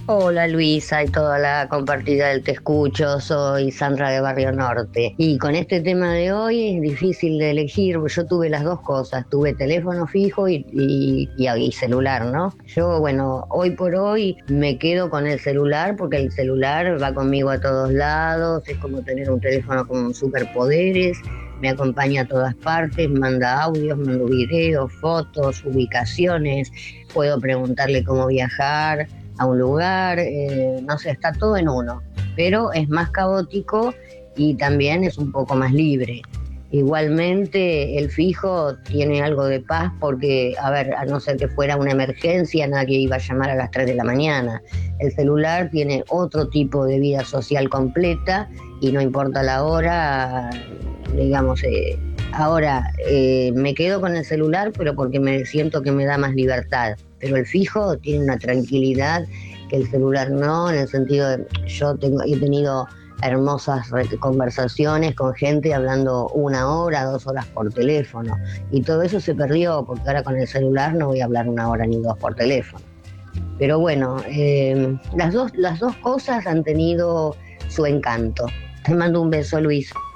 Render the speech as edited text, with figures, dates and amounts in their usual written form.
Hola Luisa y toda la compartida del Te Escucho, soy Sandra de Barrio Norte. Y con este tema de hoy es difícil de elegir, porque yo tuve las dos cosas, tuve teléfono fijo y celular, ¿no? Yo, bueno, hoy por hoy me quedo con el celular porque el celular va conmigo a todos lados, es como tener un teléfono con superpoderes. Me acompaña a todas partes, manda audios, manda videos, fotos, ubicaciones, puedo preguntarle cómo viajar a un lugar, no sé, está todo en uno, pero es más caótico y también es un poco más libre. Igualmente, el fijo tiene algo de paz porque, a ver, a no ser que fuera una emergencia, nadie iba a llamar a las 3 de la mañana. El celular tiene otro tipo de vida social completa y no importa la hora, digamos, ahora me quedo con el celular, pero porque me siento que me da más libertad. Pero el fijo tiene una tranquilidad que el celular no, en el sentido de he tenido hermosas conversaciones con gente hablando 1 hora, 2 horas por teléfono. Y todo eso se perdió porque ahora con el celular no voy a hablar 1 hora ni dos por teléfono. Pero bueno, las dos cosas han tenido su encanto. Te mando un beso, Luis.